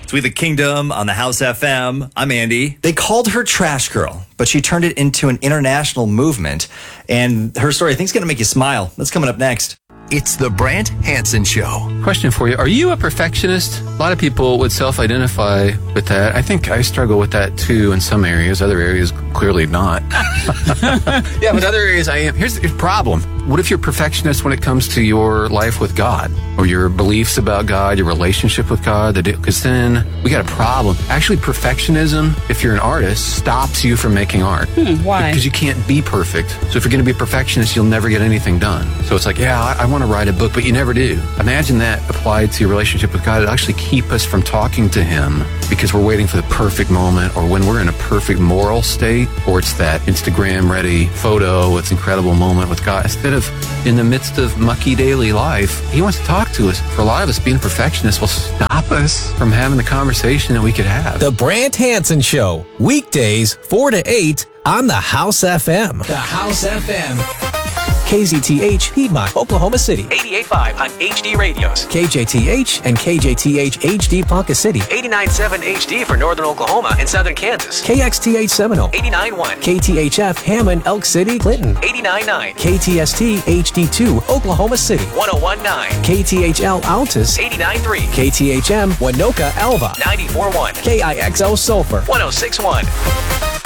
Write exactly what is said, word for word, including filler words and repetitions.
It's We the Kingdom on the House F M. I'm Andy. They called her Trash Girl, but she turned it into an international movement. And her story, I think, is going to make you smile. That's coming up next. It's the Brant Hansen Show. Question for you. Are you a perfectionist? A lot of people would self-identify with that. I think I struggle with that too in some areas. Other areas, clearly not. Yeah, but other areas I am. Here's the problem. What if you're a perfectionist when it comes to your life with God or your beliefs about God, your relationship with God? Because then we got a problem. Actually, perfectionism, if you're an artist, stops you from making art. Hmm, why? Because you can't be perfect. So if you're going to be a perfectionist, you'll never get anything done. So it's like, yeah, I, I want to write a book, but you never do. Imagine that applied to your relationship with God. It'll actually keep us from talking to Him because we're waiting for the perfect moment, or when we're in a perfect moral state, or it's that Instagram-ready photo, it's incredible moment with God. Instead of in the midst of mucky daily life, He wants to talk to us. For a lot of us, being perfectionists will stop us from having the conversation that we could have. The Brant Hansen Show, weekdays four to eight on the House F M. The House F M. K Z T H, Piedmont, Oklahoma City. eighty-eight point five on H D radios. K J T H and K J T H H D Ponca City. eighty-nine point seven H D for northern Oklahoma and southern Kansas. K X T H Seminole. eighty-nine point one. K T H F, Hammond, Elk City, Clinton. eighty-nine point nine. K T S T H D two, Oklahoma City. one oh one point nine. K T H L, Altus. eighty-nine point three. K T H M, Winoka, Alva. ninety-four point one. K I X O, Sulphur. one oh six point one.